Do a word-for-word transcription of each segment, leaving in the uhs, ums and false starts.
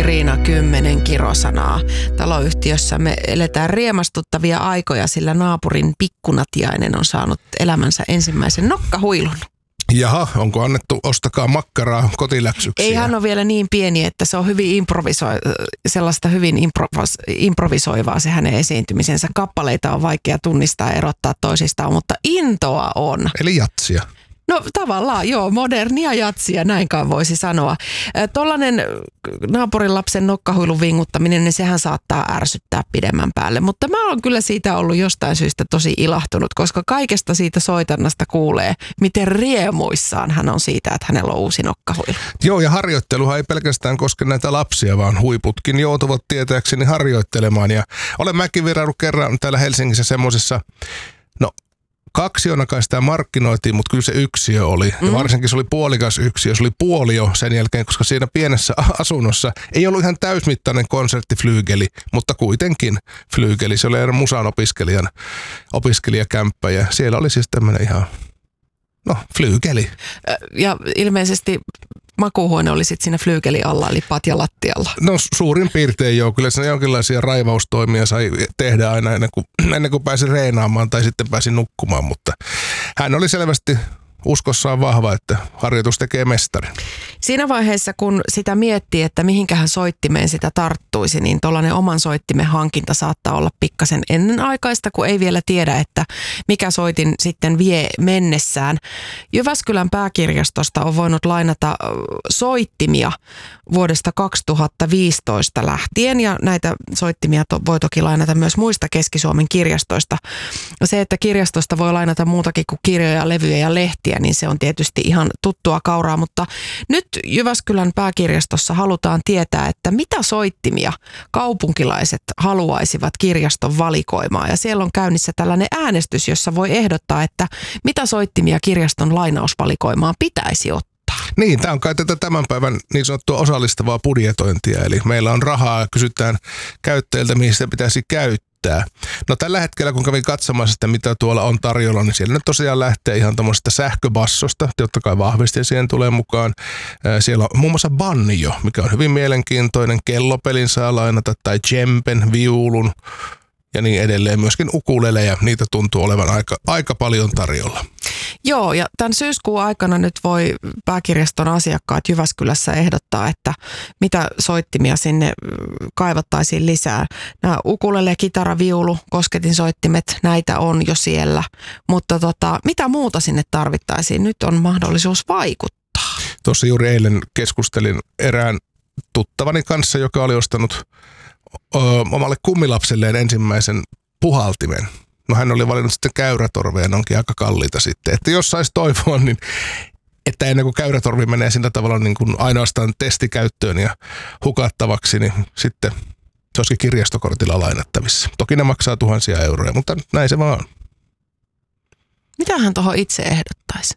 Riina kymmenen kirosanaa. Taloyhtiössä me eletään riemastuttavia aikoja, sillä naapurin pikkunatiainen on saanut elämänsä ensimmäisen nokkahuilun. Jaha, onko annettu ostakaa makkaraa kotiläksyksiä? Ei hän ole vielä niin pieni, että se on hyvin improviso- sellaista hyvin improvas- improvisoivaa se hänen esiintymisensä. Kappaleita on vaikea tunnistaa ja erottaa toisistaan, mutta intoa on. Eli jatsia. No tavallaan joo, modernia jatsia, näinkaan voisi sanoa. Tollainen naapurin lapsen nokkahuilun vinguttaminen, niin sehän saattaa ärsyttää pidemmän päälle. Mutta mä oon kyllä siitä ollut jostain syystä tosi ilahtunut, koska kaikesta siitä soitannasta kuulee, miten riemuissaan hän on siitä, että hänellä on uusi nokkahuilu. Joo, ja harjoitteluhan ei pelkästään koske näitä lapsia, vaan huiputkin joutuvat tietääkseni harjoittelemaan. Ja olen mäkin virannut kerran täällä Helsingissä semmoisessa, no kaksionakaan sitä markkinoitiin, mutta kyllä se yksiö oli. Mm. Ja varsinkin se oli puolikas yksiö. Se oli puolio sen jälkeen, koska siinä pienessä asunnossa ei ollut ihan täysmittainen konserttiflyygeli, mutta kuitenkin flyygeli. Se oli musan opiskelijan opiskelijakämppä ja siellä oli siis tämmöinen ihan, no, flyygeli. Ja ilmeisesti makuuhuone oli sitten siinä flyygeli alla, eli patja lattialla. No suurin piirtein joo. Kyllä siinä jonkinlaisia raivaustoimia sai tehdä aina ennen kuin, ennen kuin pääsi reenaamaan tai sitten pääsi nukkumaan, mutta hän oli selvästi uskossaan vahva, että harjoitus tekee mestari. Siinä vaiheessa, kun sitä miettii, että mihinkähän soittimeen sitä tarttuisi, niin tuollainen oman soittimen hankinta saattaa olla pikkasen ennenaikaista, kun ei vielä tiedä, että mikä soitin sitten vie mennessään. Jyväskylän pääkirjastosta on voinut lainata soittimia vuodesta kaksituhattaviisitoista lähtien, ja näitä soittimia to- voi toki lainata myös muista Keski-Suomen kirjastoista. Se, että kirjastosta voi lainata muutakin kuin kirjoja, levyjä ja lehtiä, niin se on tietysti ihan tuttua kauraa, mutta nyt Jyväskylän pääkirjastossa halutaan tietää, että mitä soittimia kaupunkilaiset haluaisivat kirjaston valikoimaan. Ja siellä on käynnissä tällainen äänestys, jossa voi ehdottaa, että mitä soittimia kirjaston lainausvalikoimaan pitäisi ottaa. Niin, tämä on kai tätä tämän päivän niin sanottua osallistavaa budjetointia, eli meillä on rahaa ja kysytään käyttäjiltä, mihin sitä pitäisi käyttää. No tällä hetkellä, kun kävin katsomaan sitä, mitä tuolla on tarjolla, niin siellä nyt tosiaan lähtee ihan tämmöisestä sähköbassosta, totta kai vahvisti siihen tulee mukaan. Siellä on muun muassa banjo, mikä on hyvin mielenkiintoinen, kellopelin saa lainata, tai djemben, viulun ja niin edelleen. Myöskin ukuleleja, niitä tuntuu olevan aika, aika paljon tarjolla. Joo, ja tämän syyskuun aikana nyt voi pääkirjaston asiakkaat Jyväskylässä ehdottaa, että mitä soittimia sinne kaivattaisiin lisää. Nämä ukulele, kitara, viulu, kosketinsoittimet, näitä on jo siellä, mutta tota, mitä muuta sinne tarvittaisiin? Nyt on mahdollisuus vaikuttaa. Tuossa juuri eilen keskustelin erään tuttavani kanssa, joka oli ostanut ö, omalle kummilapselleen ensimmäisen puhaltimen. No hän oli valinnut sitten käyrätorveja, ne onkin aika kalliita sitten. Että jos saisi toivoa, niin että ennen kuin käyrätorvi menee sillä tavalla niin kuin ainoastaan testikäyttöön ja hukattavaksi, niin sitten se olisikin kirjastokortilla lainattavissa. Toki ne maksaa tuhansia euroja, mutta näin se vaan. Mitä hän tuohon itse ehdottaisi?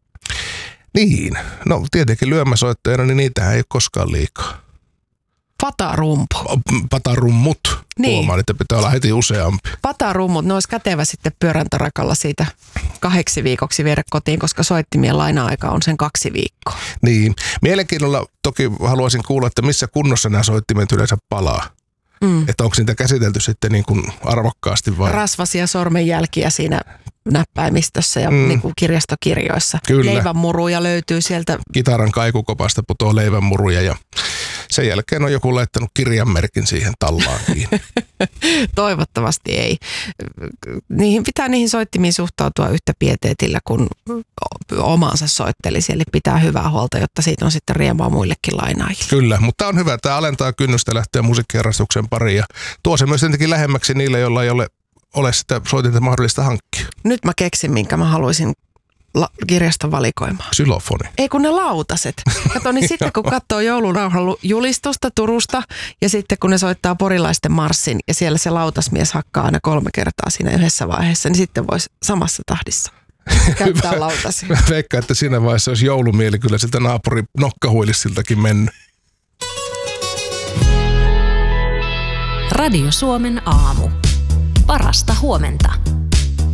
Niin, no tietenkin lyömäsoittajana, niin niitähän ei ole koskaan liikaa. Patarumpu. Patarummut. Niin. Huomaan, että pitää olla heti useampi. Patarummut, ne olisi kätevä sitten pyöräntärakalla siitä kahdeksi viikoksi viedä kotiin, koska soittimien laina-aika on sen kaksi viikkoa. Niin. Mielenkiinnolla toki haluaisin kuulla, että missä kunnossa nämä soittimet yleensä palaa. Mm. Että onko niitä käsitelty sitten niin kuin arvokkaasti vai? Rasvasia sormenjälkiä siinä näppäimistössä ja mm. niin kuin kirjastokirjoissa. Kyllä. Leivänmuruja löytyy sieltä. Kitaran kaikukopasta putoaa leivänmuruja ja sen jälkeen on joku laittanut kirjanmerkin siihen tallaan kiinni. Toivottavasti ei. Niihin pitää niihin soittimiin suhtautua yhtä pieteetillä kuin omansa soittelisi. Eli pitää hyvää huolta, jotta siitä on sitten riemua muillekin lainaajille. Kyllä, mutta on hyvä. Tämä alentaa kynnystä lähteä musiikkiharrastuksen pariin ja tuo se myös jotenkin lähemmäksi niille, joilla ei ole, ole sitä soitinta mahdollista hankkia. Nyt mä keksin, minkä mä haluaisin La- kirjaston valikoimaan. Xylofoni. Ei kun ne lautaset. Kato, niin sitten kun katsoo joulurauhan julistusta Turusta ja sitten kun ne soittaa porilaisten marssin ja siellä se lautasmies hakkaa aina kolme kertaa siinä yhdessä vaiheessa, niin sitten voisi samassa tahdissa käyttää lautasia. Mä veikkaan, että siinä vaiheessa olisi joulumieli kyllä siltä naapurin nokkahuilissiltakin mennyt. Radio Suomen aamu. Parasta huomenta.